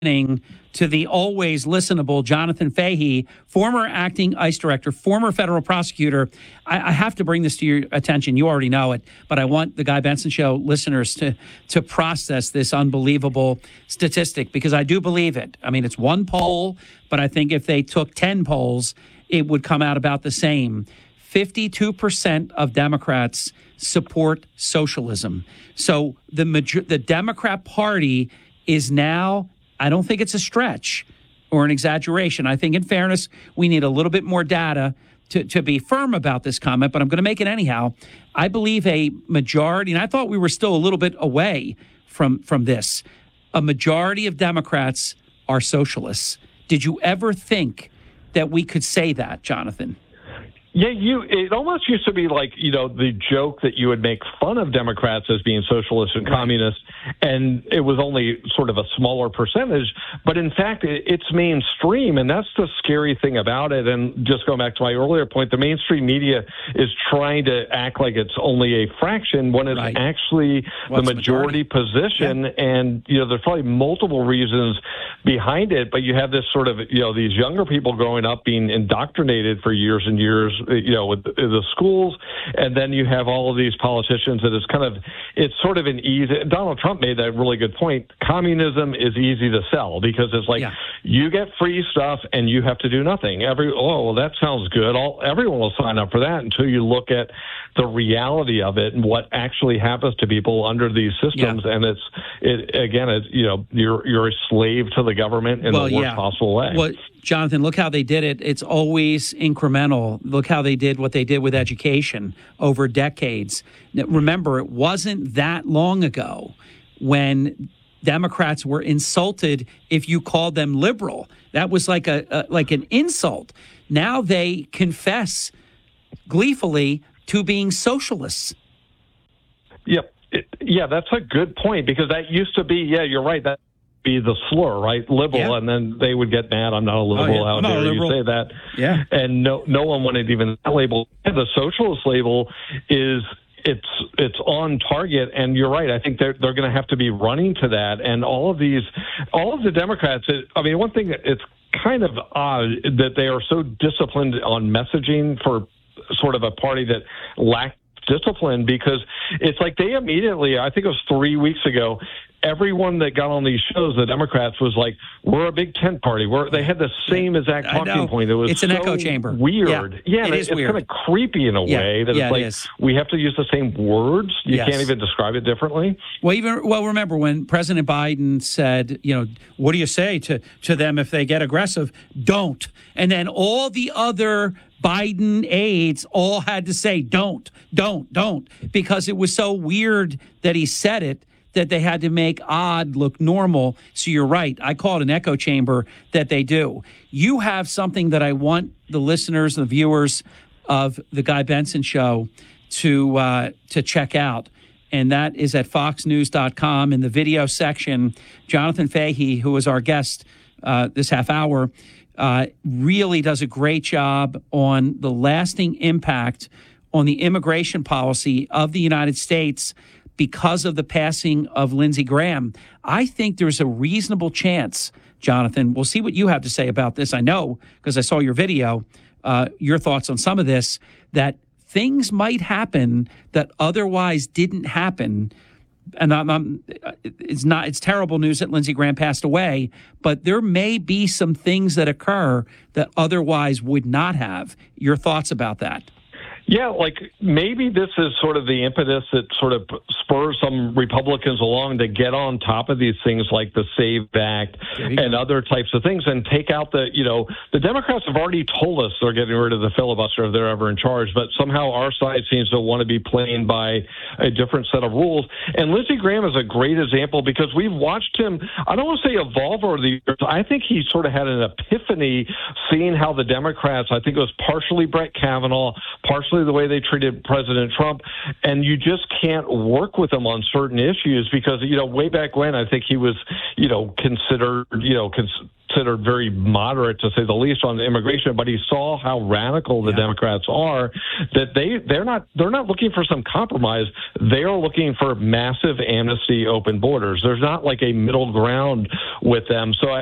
to the always listenable Jonathan Fahey, former acting ICE director, former federal prosecutor. I have to bring this to your attention. You already know it, but I want the Guy Benson Show listeners to process this unbelievable statistic, because I do believe it. I mean, it's one poll, but I think if they took 10 polls, it would come out about the same. 52% of Democrats support socialism. So the Democrat Party is now, I don't think it's a stretch or an exaggeration. I think, in fairness, we need a little bit more data to be firm about this comment, but I'm going to make it anyhow. I believe a majority, and I thought we were still a little bit away from this, a majority of Democrats are socialists. Did you ever think that we could say that, Jonathan? Yeah, it almost used to be like, the joke that you would make fun of Democrats as being socialists and communists, and it was only sort of a smaller percentage. But in fact, it's mainstream, and that's the scary thing about it. And just going back to my earlier point, the mainstream media is trying to act like it's only a fraction when it's actually the majority position. Yeah. And, there's probably multiple reasons behind it, but you have this sort of, these younger people growing up being indoctrinated for years and years, with the schools, and then you have all of these politicians that it's sort of an easy. Donald Trump made that really good point. Communism is easy to sell because it's like you get free stuff and you have to do nothing. That sounds good. Everyone will sign up for that until you look at the reality of it and what actually happens to people under these systems. Yeah. And you're a slave to the government in the worst possible way. Well, Jonathan, look how they did it. It's always incremental. Look how they did what they did with education over decades. Now, remember, it wasn't that long ago when Democrats were insulted if you called them liberal. That was like an insult. Now they confess gleefully to being socialists. Yep. That's a good point, because that used to be, you're right, that be the slur, right? Liberal, and then they would get mad. I'm not a liberal. How dare you say that? Yeah. And no one wanted even that label. The socialist label is it's on target, and you're right. I think they're going to have to be running to that. And all of the Democrats. One thing, it's kind of odd that they are so disciplined on messaging for sort of a party that lacks discipline, because it's like they immediately, I think it was 3 weeks ago, everyone that got on these shows, the Democrats, was like, we're a big tent party. They had the same exact talking point. It's an echo chamber. Weird. Yeah, it's weird. Kind of creepy in a way that it's like we have to use the same words. You can't even describe it differently. Well, remember when President Biden said, what do you say to them if they get aggressive? Don't. And then all the other Biden aides all had to say, don't, because it was so weird that he said it, that they had to make odd look normal. So you're right. I call it an echo chamber that they do. You have something that I want the listeners, the viewers of the Guy Benson Show to check out. And that is at foxnews.com in the video section. Jonathan Fahey, who was our guest this half hour, really does a great job on the lasting impact on the immigration policy of the United States because of the passing of Lindsey Graham. I think there's a reasonable chance, Jonathan, we'll see what you have to say about this. I know, because I saw your video, your thoughts on some of this, that things might happen that otherwise didn't happen. And it's terrible news that Lindsey Graham passed away, but there may be some things that occur that otherwise would not have. Your thoughts about that? Yeah, like maybe this is sort of the impetus that sort of spurs some Republicans along to get on top of these things like the SAVE Act and other types of things and take out the Democrats have already told us they're getting rid of the filibuster if they're ever in charge, but somehow our side seems to want to be playing by a different set of rules. And Lindsey Graham is a great example because we've watched him, I don't want to say evolve over the years. I think he sort of had an epiphany seeing how the Democrats, I think it was partially Brett Kavanaugh, partially the way they treated President Trump, and you just can't work with them on certain issues because, way back when, I think he was, considered, considered very moderate, to say the least, on immigration, but he saw how radical the Democrats are, that they're not looking for some compromise. They are looking for massive amnesty, open borders. There's not like a middle ground with them. So